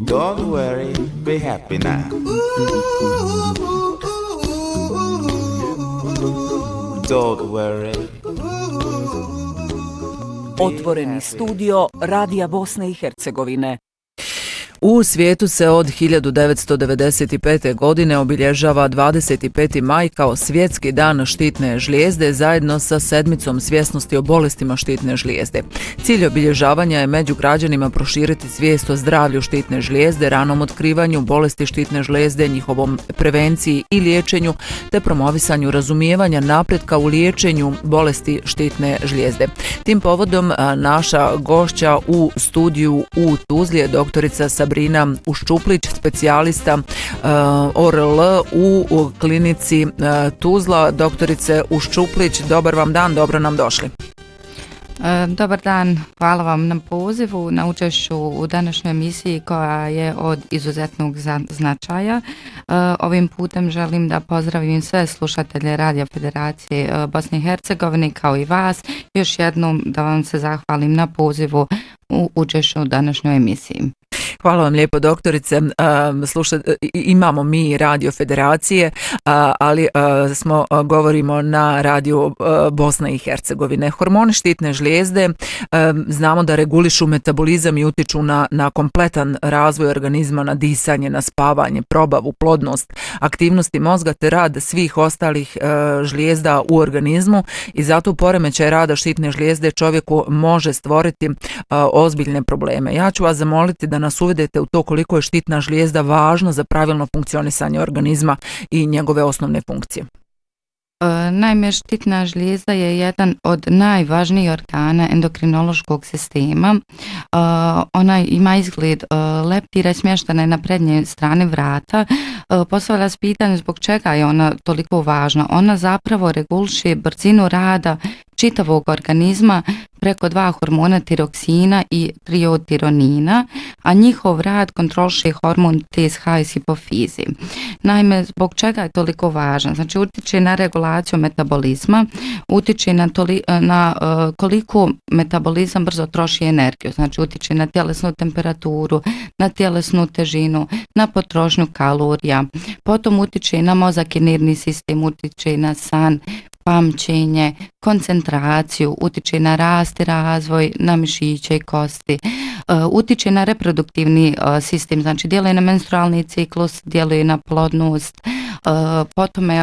Don't worry, be happy now. Don't worry. Otvoreni studio Radija Bosne i Hercegovine. U svijetu se od 1995. godine obilježava 25. maj kao svjetski dan štitne žlijezde zajedno sa sedmicom svjesnosti o bolestima štitne žlijezde. Cilj obilježavanja je među građanima proširiti svijest o zdravlju štitne žlijezde, ranom otkrivanju bolesti štitne žlijezde, njihovom prevenciji i liječenju, te promovisanju razumijevanja napretka u liječenju bolesti štitne žlijezde. Tim povodom naša gošća u studiju u Tuzli je doktorica Sabrina Uščuplić, specijalista ORL u klinici Tuzla. Doktorice Uščuplić, dobar vam dan, dobro nam došli. Dobar dan, hvala vam na pozivu, na učešću u današnjoj emisiji koja je od izuzetnog značaja. Ovim putem želim da pozdravim sve slušatelje Radio Federacije Bosne i Hercegovine kao i vas. Još jednom da vam se zahvalim na pozivu u učešću u današnjoj emisiji. Hvala vam lijepo, doktorice. Imamo mi Radio Federacije, ali govorimo na Radio Bosne i Hercegovine. Hormoni štitne žlijezde znamo da regulišu metabolizam i utiču na kompletan razvoj organizma, na disanje, na spavanje, probavu, plodnost, aktivnosti mozga te rad svih ostalih žlijezda u organizmu i zato poremećaj rada štitne žlijezde čovjeku može stvoriti ozbiljne probleme. Ja ću vas zamoliti da nas uvedete u to koliko je štitna žlijezda važna za pravilno funkcionisanje organizma i njegove osnovne funkcije. Naime, štitna žlijezda je jedan od najvažnijih organa endokrinološkog sistema. Ona ima izgled leptira i smještena je na prednje strane vrata. Postavlja se pitanje zbog čega je ona toliko važna. Ona zapravo reguliše brzinu rada čitavog organizma preko dva hormona tiroksina i triotironina, a njihov rad kontroliše hormon TSH iz hipofize. Naime, zbog čega je toliko važan? Znači, utiče na regulaciju metabolizma, utiče na koliko metabolizam brzo troši energiju, znači utiče na tjelesnu temperaturu, na tjelesnu težinu, na potrošnju kalorija, potom utiče na mozak i nervni sistem, utiče na san, pamćenje, koncentraciju, utiče na rast i razvoj, na mišiće i kosti, utiče na reproduktivni sistem, znači djeluje na menstrualni ciklus, djeluje na plodnost, potom je